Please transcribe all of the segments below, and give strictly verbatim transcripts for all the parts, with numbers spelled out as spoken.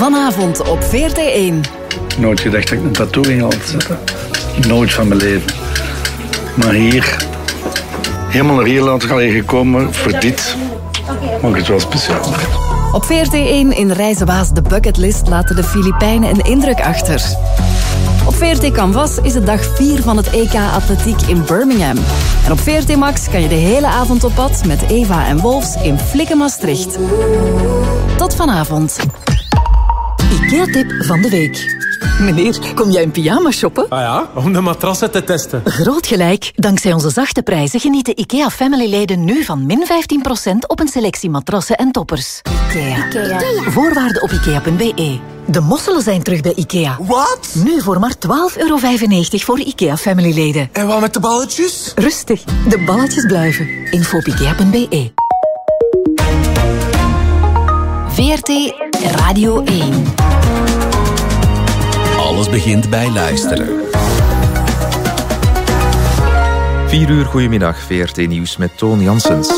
Vanavond op V R T één. Nooit gedacht dat ik een tattoo ging laten zetten. Nooit van mijn leven. Maar hier, helemaal naar hier laten gaan gekomen voor dit. Maak het wel speciaal. Op V R T één in Reizenwaas de Bucketlist laten de Filipijnen een indruk achter. Op V R T Canvas is het dag vier van het E K Atletiek in Birmingham. En op V R T Max kan je de hele avond op pad met Eva en Wolfs in Flikken Maastricht. Tot vanavond. IKEA-tip van de week. Meneer, kom jij in pyjama shoppen? Ah ja, om de matrassen te testen. Groot gelijk. Dankzij onze zachte prijzen genieten IKEA Family-leden nu van min vijftien procent op een selectie matrassen en toppers. IKEA. IKEA. Voorwaarden op ikea punt b e. De mosselen zijn terug bij IKEA. Wat? Nu voor maar twaalf euro vijfennegentig voor IKEA Family-leden. En wat met de balletjes? Rustig, de balletjes blijven. Info op ikea punt b e. V R T Radio één. Alles begint bij luisteren. Vier uur, goedemiddag, V R T Nieuws met Toon Janssens.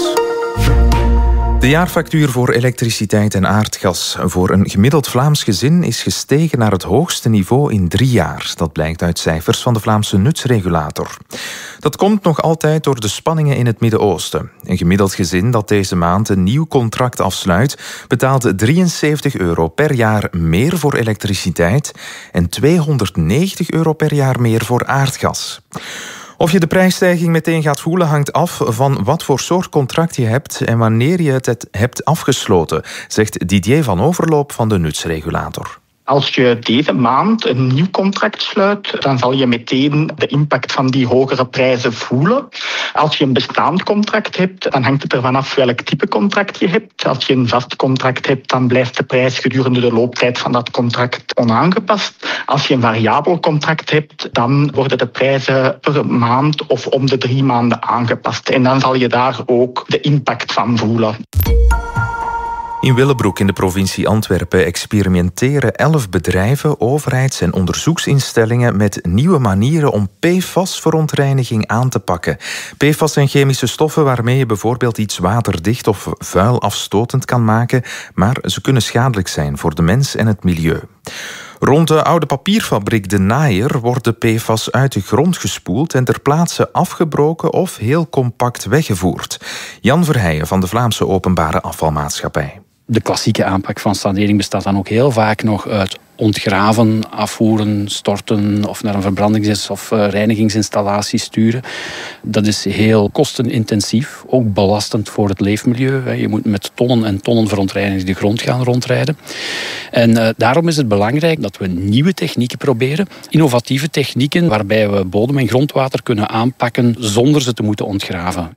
De jaarfactuur voor elektriciteit en aardgas voor een gemiddeld Vlaams gezin is gestegen naar het hoogste niveau in drie jaar. Dat blijkt uit cijfers van de Vlaamse nutsregulator. Dat komt nog altijd door de spanningen in het Midden-Oosten. Een gemiddeld gezin dat deze maand een nieuw contract afsluit, betaalt drieënzeventig euro per jaar meer voor elektriciteit en tweehonderdnegentig euro per jaar meer voor aardgas. Of je de prijsstijging meteen gaat voelen hangt af van wat voor soort contract je hebt en wanneer je het hebt afgesloten, zegt Didier van Overloop van de nutsregulator. Als je deze maand een nieuw contract sluit, dan zal je meteen de impact van die hogere prijzen voelen. Als je een bestaand contract hebt, dan hangt het ervan af welk type contract je hebt. Als je een vast contract hebt, dan blijft de prijs gedurende de looptijd van dat contract onaangepast. Als je een variabel contract hebt, dan worden de prijzen per maand of om de drie maanden aangepast. En dan zal je daar ook de impact van voelen. In Willebroek in de provincie Antwerpen experimenteren elf bedrijven, overheids- en onderzoeksinstellingen met nieuwe manieren om P F A S-verontreiniging aan te pakken. P F A S zijn chemische stoffen waarmee je bijvoorbeeld iets waterdicht of vuil afstotend kan maken, maar ze kunnen schadelijk zijn voor de mens en het milieu. Rond de oude papierfabriek De Naaier wordt de P F A S uit de grond gespoeld en ter plaatse afgebroken of heel compact weggevoerd. Jan Verheijen van de Vlaamse Openbare Afvalmaatschappij. De klassieke aanpak van sanering bestaat dan ook heel vaak nog uit ontgraven, afvoeren, storten of naar een verbrandings- of reinigingsinstallatie sturen. Dat is heel kostenintensief, ook belastend voor het leefmilieu. Je moet met tonnen en tonnen verontreiniging de grond gaan rondrijden. En uh, daarom is het belangrijk dat we nieuwe technieken proberen. Innovatieve technieken waarbij we bodem en grondwater kunnen aanpakken zonder ze te moeten ontgraven.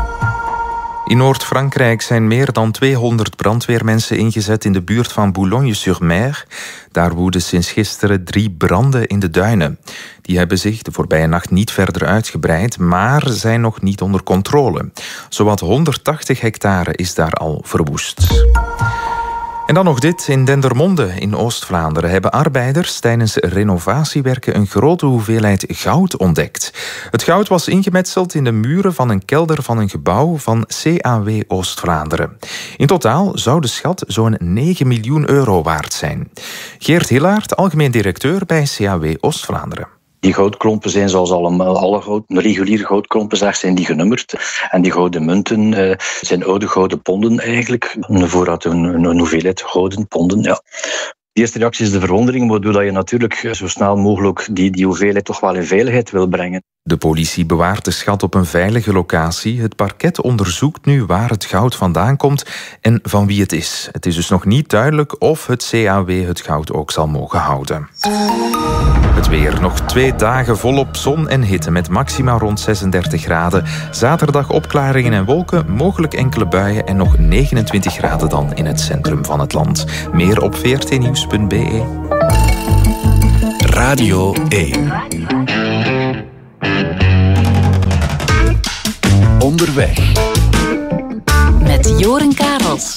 In Noord-Frankrijk zijn meer dan tweehonderd brandweermensen ingezet in de buurt van Boulogne-sur-Mer. Daar woeden sinds gisteren drie branden in de duinen. Die hebben zich de voorbije nacht niet verder uitgebreid, maar zijn nog niet onder controle. Zowat honderdtachtig hectare is daar al verwoest. En dan nog dit. In Dendermonde in Oost-Vlaanderen hebben arbeiders tijdens renovatiewerken een grote hoeveelheid goud ontdekt. Het goud was ingemetseld in de muren van een kelder van een gebouw van C A W Oost-Vlaanderen. In totaal zou de schat zo'n negen miljoen euro waard zijn. Geert Hillaert, algemeen directeur bij C A W Oost-Vlaanderen. Die goudklompen zijn zoals allemaal, alle goud, reguliere goudklompen zijn die genummerd. En die gouden munten uh, zijn oude gouden ponden eigenlijk. Een voorraad, een, een hoeveelheid gouden ponden, ja. De eerste reactie is de verwondering, waardoor je natuurlijk zo snel mogelijk die, die hoeveelheid toch wel in veiligheid wil brengen. De politie bewaart de schat op een veilige locatie. Het parket onderzoekt nu waar het goud vandaan komt en van wie het is. Het is dus nog niet duidelijk of het C A W het goud ook zal mogen houden. Het weer. Nog twee dagen volop zon en hitte met maxima rond zesendertig graden. Zaterdag opklaringen en wolken, mogelijk enkele buien en nog negenentwintig graden dan in het centrum van het land. Meer op v r t nieuws punt b e. Radio één. Onderweg. Met Joren Karels.